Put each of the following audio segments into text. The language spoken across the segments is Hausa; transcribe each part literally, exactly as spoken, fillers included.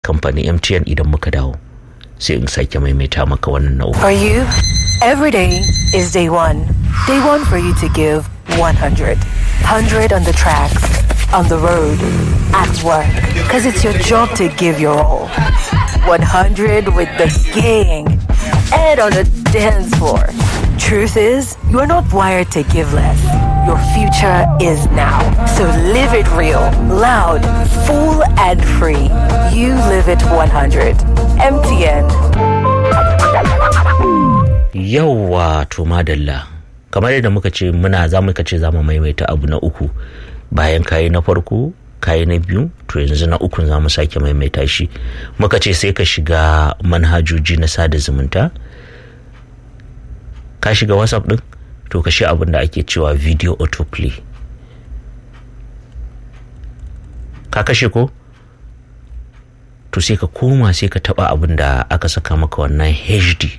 kamfanin M T N idan muka dawo sai in sake maimaita maka wannan na uku. For you, every day is day one. Day one for you to give one hundred. one hundred on the tracks, on the road, at work. Because it's your job to give your all. one hundred with the gang and on the dance floor. Truth is, you are not wired to give less. Your future is now. So live it real, loud, full and free. You live it one hundred. M T N. Yawwa to madalla. Kamar yadda muka ce muna za muka ce za mu maimaita abu na uku bayan kayi na farko kayi na biyu to yanzu na ukun za mu sake maimaita shi. Muka ce sai ka shiga manhajoji na sada zumunta. Ka shiga WhatsApp din to ka shi abin da ake cewa video autoplay. Ka kashe ko? To sai ka koma sai ka taba abin da aka saka maka wannan H D.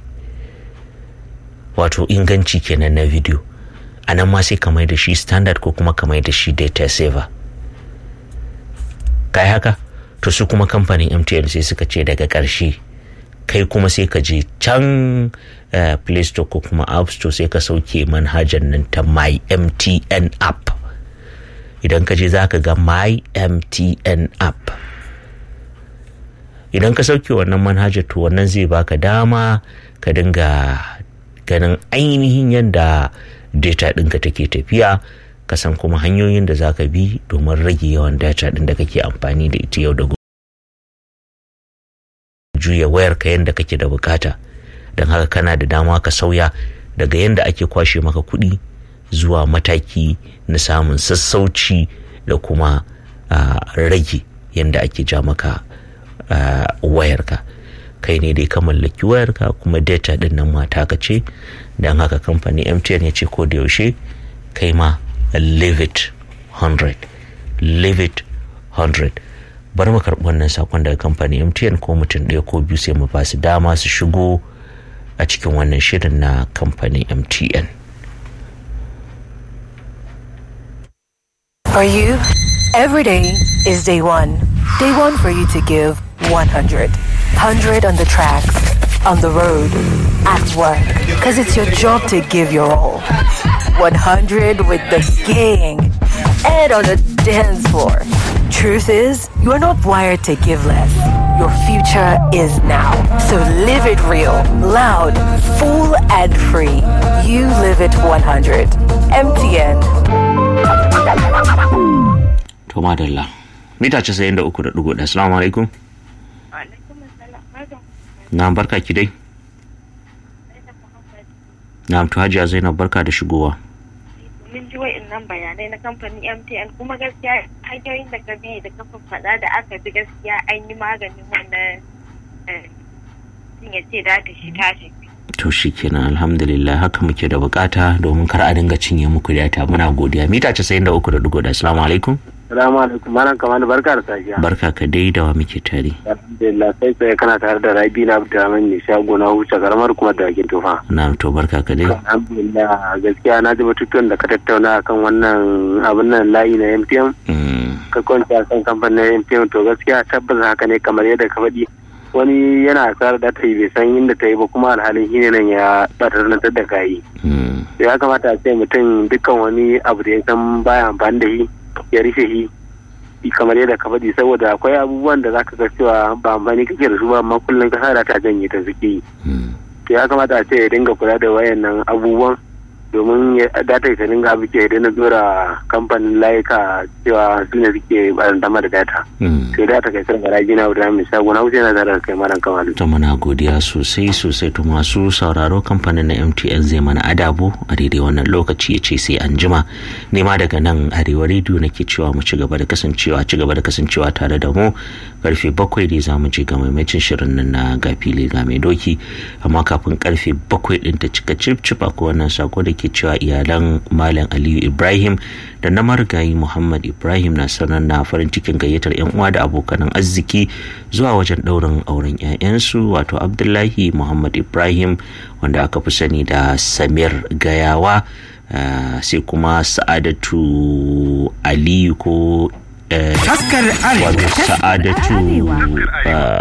Wato inganci kenan na video. Anan ma sai ka mai da shi standard ko kuma ka mai da shi data saver. Kai haka to su kuma kamfanin M T N sai suka ce daga ƙarshe kai kuma sai ka je can uh, Play Store ko kuma App Store sai ka sauke manhajar nan ta My M T N app. Idan ka je za ka ga My M T N app. Idan ka sauke wannan manhajar to wannan zai baka dama ka dinga ganin ainihin yadda data ɗinka take tafiya, ka san kuma hanyoyin da za ka bi domin rage yawan data ɗin da kake amfani da ita yau da gobe. Juya wayar ka yanda kake da bukata, don haka kana da dama ka sauya daga yanda ake kwashe maka kuɗi zuwa mataki na samun sassauci da kuma uh, rage yanda ake ja maka uh, wayarka. Kai ne dai ka mallaki wayarka kuma data din nan mata ka ce, don haka kamfani M T N ya ce ko da yaushe kai ma live it one hundred, live it one hundred. Bar mu karɓi wannan sakon daga kamfani M T N ko mutum ɗaya ko biyu sai mu ba su dama su shigo a cikin wannan shirin na kamfanin M T N. For you, every day is day one. Day one for you to give one hundred. one hundred on the tracks, on the road, at work. Because it's your job to give your all. one hundred with the gang and on the dance floor. Truth is, you are not wired to give less. Your future is now. So live it real, loud, full and free. You live it one hundred. M T N. To madalla. Mita casa'in da uku da ɗigo ɗaya. Assalamu alaikum. Na barka ki dai. Na to Hajiya Zainab barka da shigowa. Mun ji wa'annan bayanai na kamfanin M T N kuma gaskiya hanyoyin da ka bi da ka faɗa da aka bi gaskiya an yi maganin wannan sun ya ce da ta shi tashi. To shi kenan alhamdulillah haka muke da bukata domin kar a dinga cinye muku data. Muna godiya. Mita casa'in da uku da ɗigo ɗaya. Assalamu alaikum. Assalamu alaikum. Malam Kamal barka da safiya. Barka ka dai da wa muke tare. Alhamdulillah sai sai kana tare da Rabi na Abdulrahman ne shago na huce karamar kuma da Akin Tufa. Na to barka ka dai. Alhamdulillah gaskiya na ji batutuwan da ka tattauna kan wannan abin nan layi na M T N. Ka kwanta kan kamfanin M T N to gaskiya tabbas haka ne kamar yadda ka faɗi. Wani yana asar da ta yi bai san inda ta yi ba kuma alhalin shi ne nan ya batarnatar da kayi. Ya kamata a ce mutum dukkan wani abu da ya san baya amfani da shi ya rufe shi kamar yadda ka faɗi saboda akwai abubuwan da zaka ga cewa ba amfani kake da su ba amma kullum ka sa ta janye ta suke yi. To ya kamata a ce ya dinga kula da wayannan abubuwan domin ya data ta dinga abu ke daina zura kamfanin layuka cewa su ne suke barantama da data. Sai data kai sarga ragi na wuta mai shago na wuce na zarar kai maran kamalu. To muna godiya sosai sosai to masu sauraro kamfanin na M T N zai mana adabo a daidai wannan lokaci ya ce sai an jima. Nema daga nan Arewa Radio nake cewa mu ci gaba da kasancewa ci gaba da kasancewa tare da mu karfe bakwai dai za mu je ga maimacin shirin nan na gafili ga mai doki amma kafin karfe bakwai din ta cika cip cip akwai wannan sako da ke cewa iyalan Malam Aliyu Ibrahim da na marigayi Muhammad Ibrahim na sanar na farin cikin gayyatar yan uwa da abokan arziki zuwa wajen daurin auren ƴaƴansu wato Abdullahi Muhammad Ibrahim wanda aka fi sani da Samir Gayawa uh, sai kuma Sa'adatu Aliyu ko eh, Taskar Arewa. wato Sa'adatu